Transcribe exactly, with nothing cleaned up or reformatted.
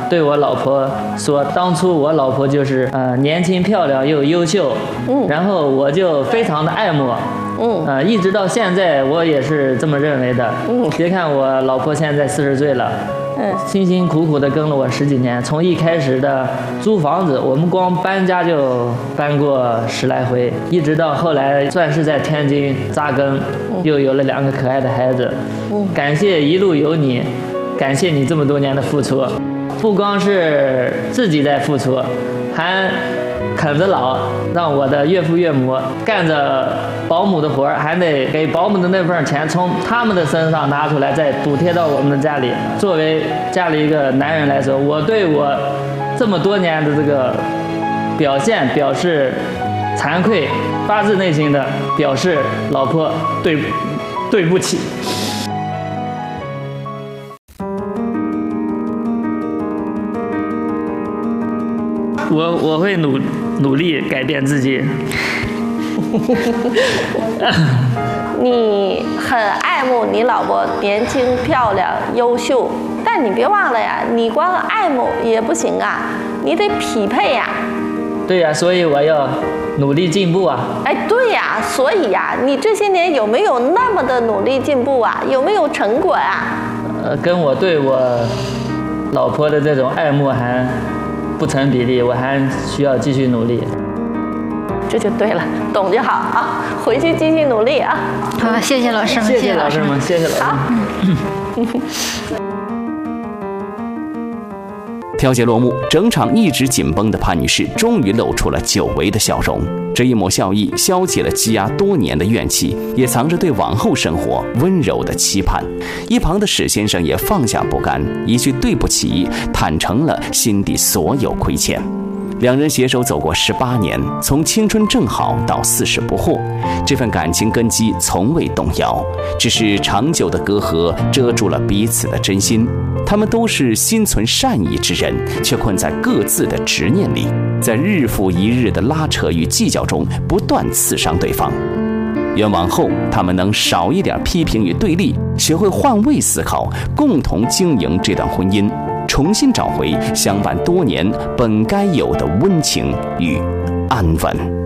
对我老婆说，当初我老婆就是呃年轻漂亮又优秀，嗯，然后我就非常的爱慕，嗯，呃，一直到现在我也是这么认为的，嗯，别看我老婆现在四十岁了。嗯，辛辛苦苦的跟了我十几年，从一开始的租房子，我们光搬家就搬过十来回，一直到后来算是在天津扎根，又有了两个可爱的孩子。感谢一路有你，感谢你这么多年的付出，不光是自己在付出，还啃着老，让我的岳父岳母干着保姆的活儿，还得给保姆的那份钱从他们的身上拿出来，再补贴到我们的家里。作为家里一个男人来说，我对我这么多年的这个表现表示惭愧，发自内心的表示老婆对对不起。我我会努努力改变自己。 你很爱慕你老婆年轻漂亮优秀，但你别忘了呀，你光爱慕也不行啊，你得匹配呀。 对呀，所以我要努力进步啊。 哎，对呀，所以呀，你这些年有没有那么的努力进步啊？有没有成果啊？ 呃，跟我对我老婆的这种爱慕还不成比例，我还需要继续努力。 这就对了，懂就好啊，回去继续努力啊。 好，谢谢老师们， 谢谢老师们，谢谢老师们。 调解落幕，整场一直紧绷的潘女士终于露出了久违的笑容。这一抹笑意消解了积压多年的怨气，也藏着对往后生活温柔的期盼。一旁的史先生也放下不甘，一句对不起，坦诚了心底所有亏欠。两人携手走过十八年，从青春正好到四十不惑，这份感情根基从未动摇，只是长久的隔阂遮住了彼此的真心。他们都是心存善意之人，却困在各自的执念里，在日复一日的拉扯与计较中不断刺伤对方。愿往后他们能少一点批评与对立，学会换位思考，共同经营这段婚姻，重新找回相伴多年本该有的温情与安稳。